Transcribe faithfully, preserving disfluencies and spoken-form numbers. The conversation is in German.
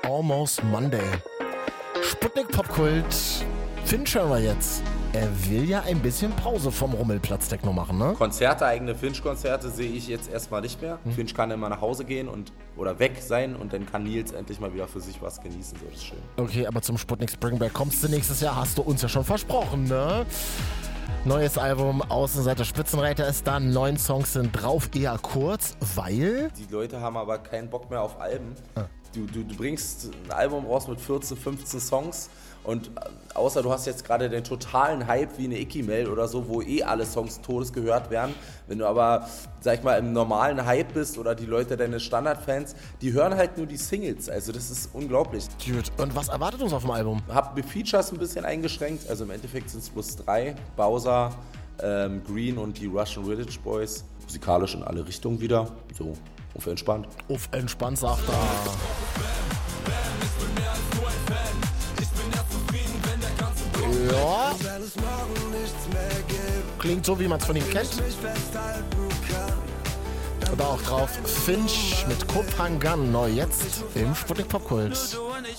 Almost Monday. Sputnik Popkult. Finch hören wir jetzt. Er will ja ein bisschen Pause vom Rummelplatz-Techno machen, ne? Konzerte, eigene Finch-Konzerte sehe ich jetzt erstmal nicht mehr. Hm. Finch kann immer nach Hause gehen und oder weg sein und dann kann Nils endlich mal wieder für sich was genießen. So, das ist schön. Okay, aber zum Sputnik Spring Break kommst du nächstes Jahr, hast du uns ja schon versprochen, ne? Neues Album, Außenseiter Spitzenreiter ist da, neun Songs sind drauf, eher kurz, weil... Die Leute haben aber keinen Bock mehr auf Alben. Ah. Du, du, du bringst ein Album raus mit vierzehn, fünfzehn Songs und außer du hast jetzt gerade den totalen Hype wie eine Icky-Mail oder so, wo eh alle Songs todes gehört werden. Wenn du aber, sag ich mal, im normalen Hype bist oder die Leute, deine Standardfans, die hören halt nur die Singles. Also das ist unglaublich. Gut. Und was erwartet uns auf dem Album? Hab die Features ein bisschen eingeschränkt. Also im Endeffekt sind es bloß drei. Bowser, ähm, Green und die Russian Village Boys. Musikalisch in alle Richtungen wieder. So, auf entspannt. Auf entspannt, sagt er. Ja. Klingt so, wie man es von ihm kennt. Aber auch drauf Finch mit Kopangan neu jetzt im Sputnik Popkult.